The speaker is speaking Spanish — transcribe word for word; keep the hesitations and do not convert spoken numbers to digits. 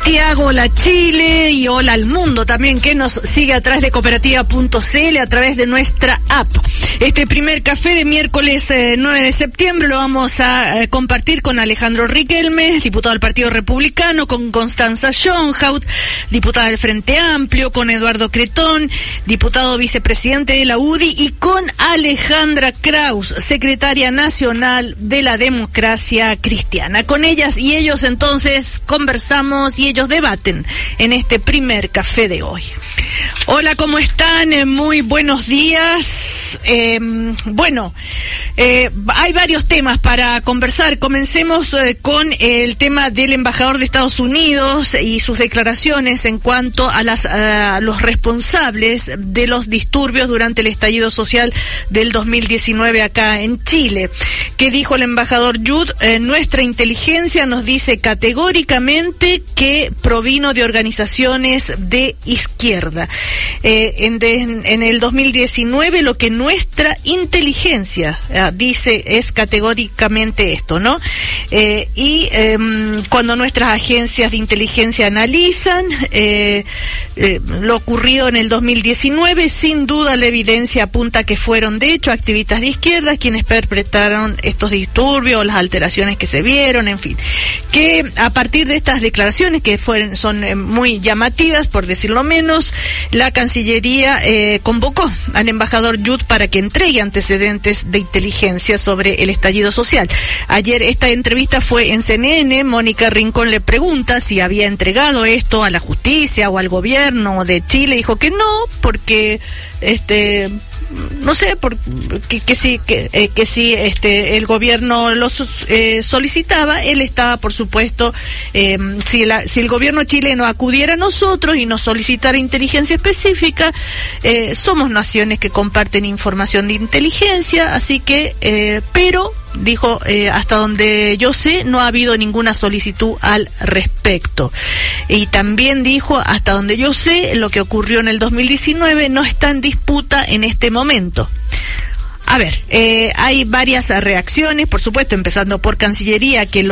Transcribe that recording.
Santiago, hola Chile y hola al mundo también que nos sigue a través de cooperativa punto c l, a través de nuestra app. Este primer café de miércoles eh, nueve de septiembre lo vamos a eh, compartir con Alejandro Riquelme, diputado del Partido Republicano, con Constanza Schoenhaut, diputada del Frente Amplio, con Eduardo Cretón, diputado vicepresidente de la U D I, y con Alejandra Kraus, secretaria nacional de la Democracia Cristiana. Con ellas y ellos entonces conversamos y ellos debaten en este primer café de hoy. Hola, ¿cómo están? Eh, muy buenos días. Eh, bueno, eh, hay varios temas para conversar. Comencemos eh, con el tema del embajador de Estados Unidos y sus declaraciones en cuanto a, las, a los responsables de los disturbios durante el estallido social del dos mil diecinueve acá en Chile. ¿Qué dijo el embajador Judd? Eh, nuestra inteligencia nos dice categóricamente que provino de organizaciones de izquierda. Eh, en, de, en el dos mil diecinueve lo que nuestra inteligencia eh, dice es categóricamente esto, ¿no? Eh, y eh, cuando nuestras agencias de inteligencia analizan eh, eh, lo ocurrido en el dos mil diecinueve, sin duda la evidencia apunta que fueron de hecho activistas de izquierda quienes perpetraron estos disturbios, las alteraciones que se vieron, en fin. Que a partir de estas declaraciones que fueron, son eh, muy llamativas, por decirlo menos, la Cancillería eh, convocó al embajador Judd para que entregue antecedentes de inteligencia sobre el estallido social. Ayer esta entrevista fue en C N N, Mónica Rincón le pregunta si había entregado esto a la justicia o al gobierno de Chile, dijo que no, porque este no sé, por, que, que sí, que, eh, que sí, este, el gobierno lo eh, solicitaba, él estaba, por supuesto, eh, si, la, si el gobierno chileno acudiera a nosotros y nos solicitara inteligencia específica, eh, somos naciones que comparten información de inteligencia, así que, eh, pero, dijo, eh, hasta donde yo sé, no ha habido ninguna solicitud al respecto. Y también dijo, hasta donde yo sé, lo que ocurrió en el dos mil diecinueve no está en disputa en este momento. A ver, eh, hay varias reacciones, por supuesto, empezando por Cancillería, que lo